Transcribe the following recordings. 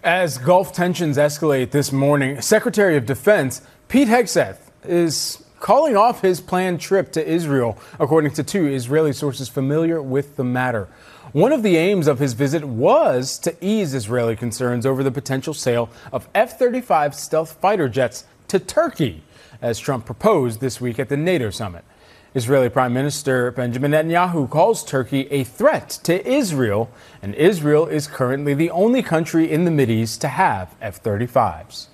As Gulf tensions escalate this morning, Secretary of Defense Pete Hegseth is calling off his planned trip to Israel, according to two Israeli sources familiar with the matter. One of the aims of his visit was to ease Israeli concerns over the potential sale of F-35 stealth fighter jets to Turkey, as Trump proposed this week at the NATO summit. Israeli Prime Minister Benjamin Netanyahu calls Turkey a threat to Israel, and Israel is currently the only country in the Mideast to have F-35s.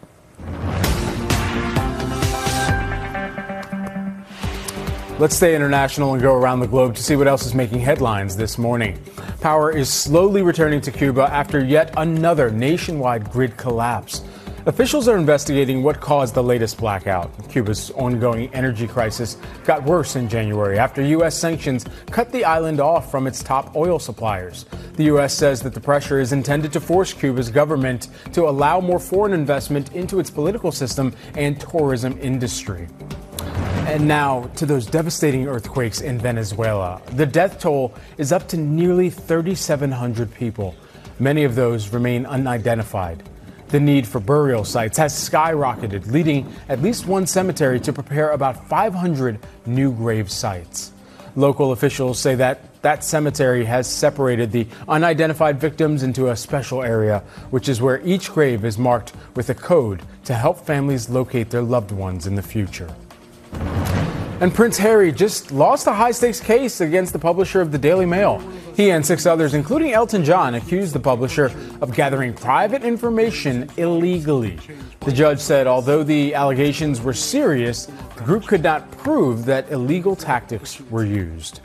Let's stay international and go around the globe to see what else is making headlines this morning. Power is slowly returning to Cuba after yet another nationwide grid collapse. Officials are investigating what caused the latest blackout. Cuba's ongoing energy crisis got worse in January after U.S. sanctions cut the island off from its top oil suppliers. The U.S. says that the pressure is intended to force Cuba's government to allow more foreign investment into its political system and tourism industry. And now to those devastating earthquakes in Venezuela. The death toll is up to nearly 3,700 people. Many of those remain unidentified. The need for burial sites has skyrocketed, leading at least one cemetery to prepare about 500 new grave sites. Local officials say that cemetery has separated the unidentified victims into a special area, which is where each grave is marked with a code to help families locate their loved ones in the future. And Prince Harry just lost a high-stakes case against the publisher of the Daily Mail. He and 6 others, including Elton John, accused the publisher of gathering private information illegally. The judge said although the allegations were serious, the group could not prove that illegal tactics were used.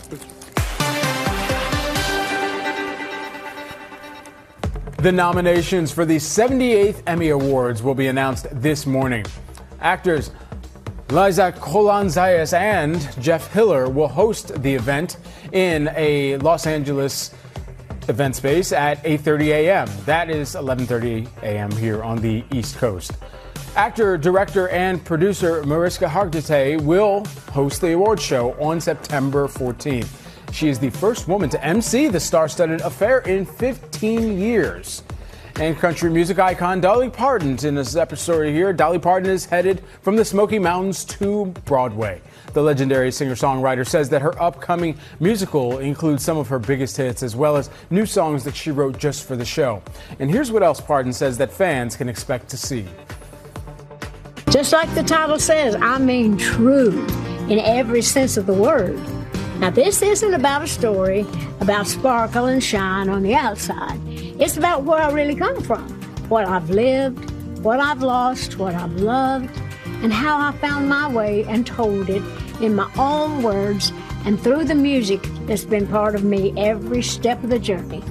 The nominations for the 78th Emmy Awards will be announced this morning. Actors Liza Colón-Zayas and Jeff Hiller will host the event in a Los Angeles event space at 8:30 a.m. That is 11:30 a.m. here on the East Coast. Actor, director, and producer Mariska Hargitay will host the award show on September 14th. She is the first woman to MC the star-studded affair in 15 years. And country music icon Dolly Parton in this episode here. Dolly Parton is headed from the Smoky Mountains to Broadway. The legendary singer-songwriter says that her upcoming musical includes some of her biggest hits as well as new songs that she wrote just for the show. And here's what else Parton says that fans can expect to see. Just like the title says, I mean true in every sense of the word. Now, this isn't about a story about sparkle and shine on the outside. It's about where I really come from, what I've lived, what I've lost, what I've loved, and how I found my way and told it in my own words and through the music that's been part of me every step of the journey.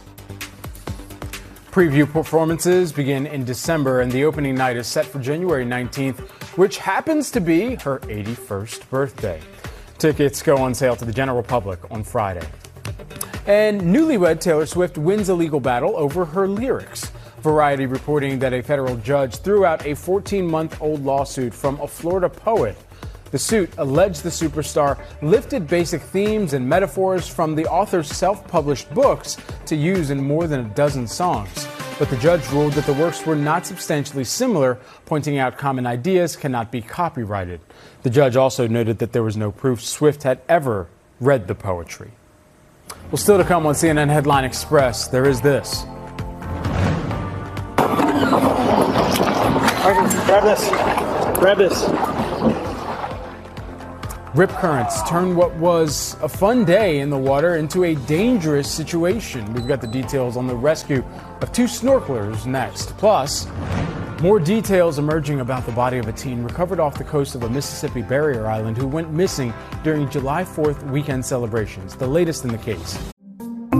Preview performances begin in December, and the opening night is set for January 19th, which happens to be her 81st birthday. Tickets go on sale to the general public on Friday. And newlywed Taylor Swift wins a legal battle over her lyrics. Variety reporting that a federal judge threw out a 14-month-old lawsuit from a Florida poet. The suit alleged the superstar lifted basic themes and metaphors from the author's self-published books to use in more than a dozen songs. But the judge ruled that the works were not substantially similar, pointing out common ideas cannot be copyrighted. The judge also noted that there was no proof Swift had ever read the poetry. Well, still to come on CNN Headline Express, there is this. Grab this. Grab this. Rip currents turn what was a fun day in the water into a dangerous situation. We've got the details on the rescue of 2 snorkelers next. Plus, more details emerging about the body of a teen recovered off the coast of a Mississippi barrier island who went missing during July 4th weekend celebrations. The latest in the case.